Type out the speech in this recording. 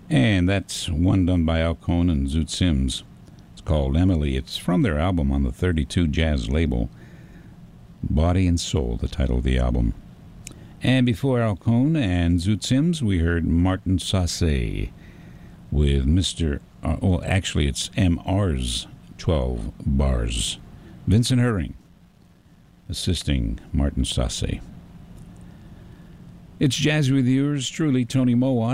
And that's one done by Al Cohn and Zoot Sims. It's called Emily. It's from their album on the 32 Jazz label. Body and Soul, the title of the album. And before Al Cohn and Zoot Sims, we heard Martin Sauce with Mr. Well, actually, it's MR's 12 Bars. Vincent Herring assisting Martin Sauce. It's Jazz with yours truly, Tony Mowat.